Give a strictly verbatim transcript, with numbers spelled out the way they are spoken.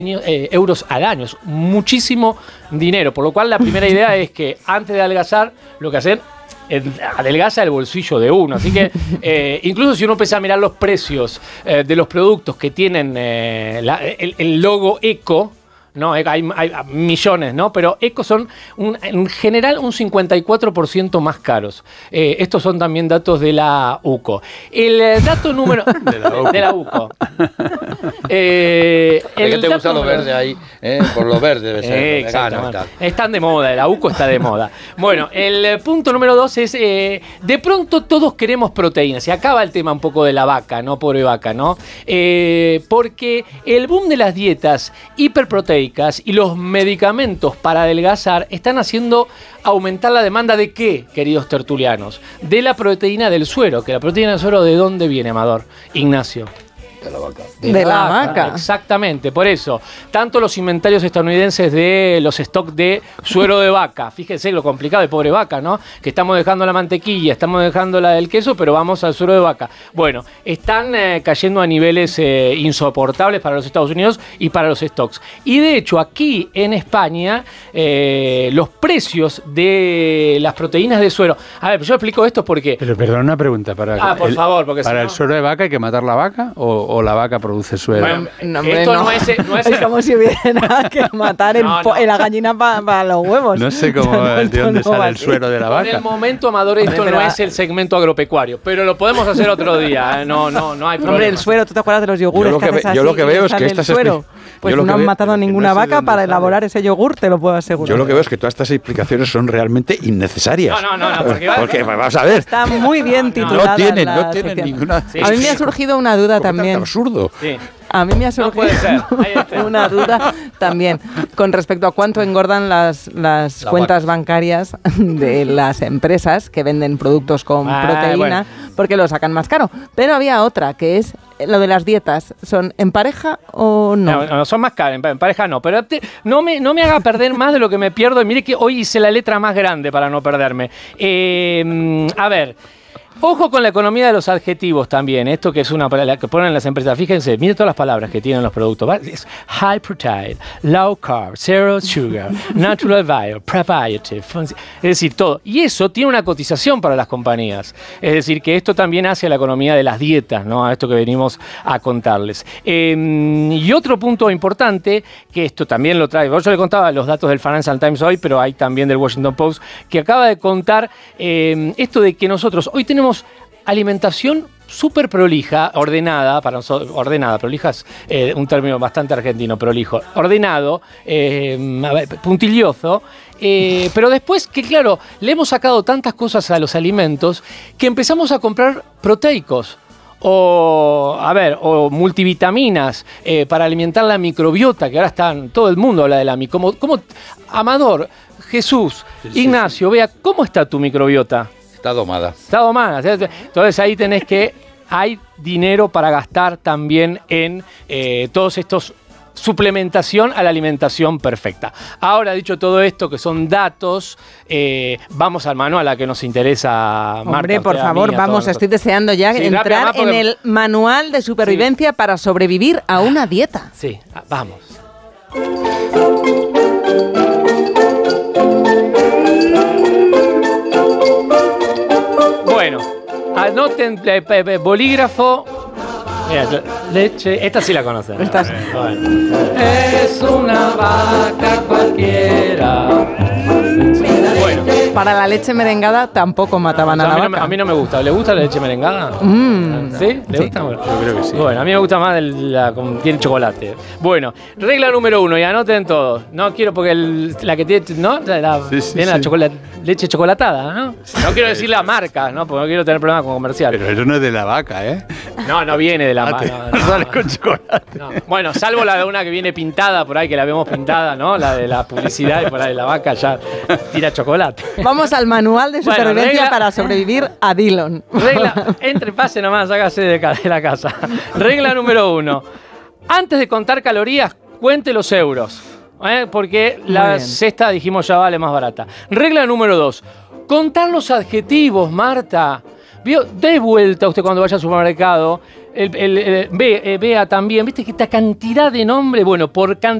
Eh, euros al año, es muchísimo dinero, por lo cual la primera idea es que antes de adelgazar, lo que hacen es adelgaza el bolsillo de uno, así que eh, incluso si uno empieza a mirar los precios eh, de los productos que tienen eh, la, el, el logo eco, no, hay, hay millones, ¿no? Pero eco son un, en general un cincuenta y cuatro por ciento más caros. Eh, estos son también datos de la U C O. El eh, dato número... de la U C O. De la U C O. Eh, ¿Qué te gusta lo verde ahí? ¿Eh? Por lo verde debe ser. Eh, vegano y tal. Están de moda, la U C O está de moda. Bueno, el punto número dos es, eh, de pronto todos queremos proteínas. Se acaba el tema un poco de la vaca, ¿no? Pobre vaca, ¿no? Eh, porque el boom de las dietas hiperproteicas y los medicamentos para adelgazar están haciendo aumentar la demanda de ¿qué, queridos tertulianos? De la proteína del suero. Que la proteína del suero, ¿de dónde viene, Amador? Ignacio. De la vaca. De, de la, la vaca. Exactamente, por eso. Tanto los inventarios estadounidenses de los stocks de suero de vaca. Fíjense lo complicado de pobre vaca, ¿no? Que estamos dejando la mantequilla, estamos dejando la del queso, pero vamos al suero de vaca. Bueno, están eh, cayendo a niveles eh, insoportables para los Estados Unidos y para los stocks. Y de hecho, aquí en España, eh, los precios de las proteínas de suero... A ver, yo explico esto porque... Pero perdón, una pregunta. Para ah, por el, favor, porque ¿Para si el no... suero de vaca hay que matar la vaca o, o la vaca produce suero? Bueno, no, hombre, esto no. no, es, no es... Es como si hubiera que matar el no, po- no. la gallina para pa los huevos. No sé cómo, No, de dónde no sale va el así. suero de la En el vaca. momento, Amador, esto Hombre, no pero- es el segmento agropecuario, pero lo podemos hacer otro día, ¿eh? no, no, no hay problema. Hombre, el suero, ¿tú te acuerdas de los yogures Yo lo que que haces ve- así yo lo que y veo le es que sale el estas suero? expli- Pues yo lo no que han veo- matado que no ninguna sé de vaca dónde para sale. elaborar ese yogur, te lo puedo asegurar. Yo lo que veo es que todas estas explicaciones son realmente innecesarias. No, no, no, no, porque va- Porque vamos a ver. Está muy bien No, titulada No tienen, la no tienen sección. ninguna. Sí. A mí me ha surgido una duda también. Absurdo. Sí. A mí me ha No surgido puede ser. Ahí está. una duda también con respecto a cuánto engordan las, las La cuentas bancarias de las empresas que venden productos con Ah, proteína, bueno. porque lo sacan más caro. Pero había otra, que es lo de las dietas. ¿Son en pareja o no? No, no, son más caras, en pa- en pareja no, pero te- no, me, no me haga perder más de lo que me pierdo. Y mire que hoy hice la letra más grande para no perderme. Eh, a ver... Ojo con la economía de los adjetivos también. Esto que es una palabra que ponen las empresas. Fíjense, miren todas las palabras que tienen los productos. ¿Va? Es high protein, low carb, zero sugar, natural bio, prebiotic. Es decir, todo. Y eso tiene una cotización para las compañías. Es decir, que esto también hace a la economía de las dietas, ¿no? A esto que venimos a contarles. Eh, y otro punto importante, que esto también lo trae. Yo le contaba los datos del Financial Times hoy, pero hay también del Washington Post, que acaba de contar eh, esto de que nosotros hoy tenemos alimentación súper prolija, ordenada, para nosotros, ordenada, prolija es eh, un término bastante argentino, prolijo, ordenado, eh, a ver, puntilloso, eh, pero después que claro, le hemos sacado tantas cosas a los alimentos que empezamos a comprar proteicos. O, a ver, o multivitaminas eh, para alimentar la microbiota, que ahora están, todo el mundo habla de la microbiota. ¿Cómo, cómo, Amador, Jesús, Sí, sí, Ignacio, vea, ¿cómo está tu microbiota? Está domada. Está domada. Entonces ahí tenés que, hay dinero para gastar también en eh, todos estos suplementación a la alimentación perfecta. Ahora, dicho todo esto, que son datos, eh, vamos al manual a que nos interesa, Marta. Hombre, por usted, a favor, mí, a vamos, todos estoy deseando ya Sí, entrar rápido, además, en porque- el manual de supervivencia para sobrevivir a una dieta. Sí, ah, vamos. Bueno, anoten eh, pe- pe- bolígrafo. Mira, leche, esta sí la conocen. Esta sí. Bueno. Es una vaca cualquiera. Bueno, Para la leche merengada tampoco mataban a a la mí, no, me- vaca. a mí no me gusta. ¿Le gusta la leche merengada? Mm. ¿Sí? ¿Le Sí. gusta? Bueno, Yo creo que sí. Bueno, a mí me gusta más el- la con tiene chocolate. Bueno, regla número uno, y anoten todos. No quiero porque el- la que tiene, ¿no? La, la- Sí, sí, tiene sí. la chocolate, leche chocolatada, ¿no? No quiero decir la marca, ¿no? Porque no quiero tener problemas con comercial. Pero eso no es de la vaca, ¿eh? No, no viene de la Ah, te- mano. no, sale no. con chocolate. No. Bueno, salvo la de una que viene pintada por ahí, que la vemos pintada, ¿no? La de la publicidad y por ahí la vaca ya tira chocolate. Vamos al manual de Bueno, supervivencia regla- para sobrevivir a Dillon. Regla, entre, pase nomás, hágase de, ca- de la casa. Regla número uno. Antes de contar calorías, cuente los euros. ¿eh? Porque la bien. cesta, dijimos, ya vale más barata. Regla número dos. Contar los adjetivos, Marta. Vio, dé vuelta usted cuando vaya al supermercado. El, el, el- ve, eh, vea también, viste que esta cantidad de nombres, bueno, por cantidad